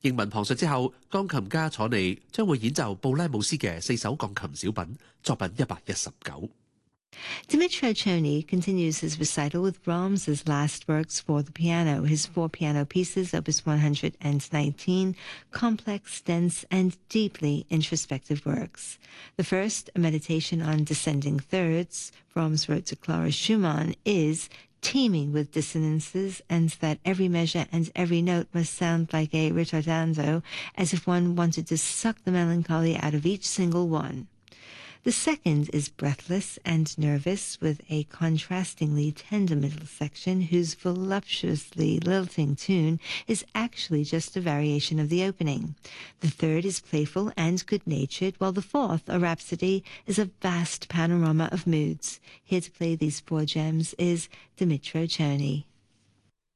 英文旁述之後，鋼琴家楚尼將會演奏布拉姆斯嘅4首鋼琴小品，作品119。 Dmytro Chony continues his recital with Brahms's last works for the piano, his 4 piano pieces, Opus 119, complex, dense, and deeply introspective works. The first, a meditation on descending thirds, Brahms wrote to Clara Schumann, is teeming with dissonances, and that every measure and every note must sound like a ritardando, as if one wanted to suck the melancholy out of each single one. The second is breathless and nervous, with a contrastingly tender middle section whose voluptuously lilting tune is actually just a variation of the opening. The third is playful and good-natured, while the fourth, a rhapsody, is a vast panorama of moods. Here to play these 4 gems is Dmytro Chony.